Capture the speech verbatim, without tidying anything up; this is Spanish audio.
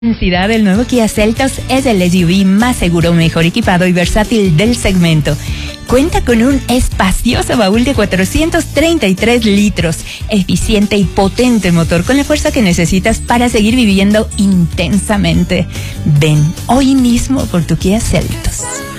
Densidad del nuevo Kia Seltos es el S U V más seguro, mejor equipado y versátil del segmento. Cuenta con un espacioso baúl de cuatrocientos treinta y tres litros, eficiente y potente motor con la fuerza que necesitas para seguir viviendo intensamente. Ven hoy mismo por tu Kia Seltos.